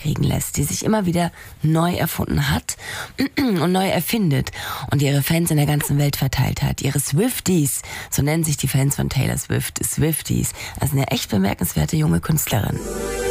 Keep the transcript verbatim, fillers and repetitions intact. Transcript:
kriegen lässt, die sich immer wieder neu erfunden hat und neu erfindet und ihre Fans in der ganzen Welt verteilt hat. Ihre Swifties, so nennen sich die Fans von Taylor Swift, Swifties. Also eine echt bemerkenswerte junge Künstlerin.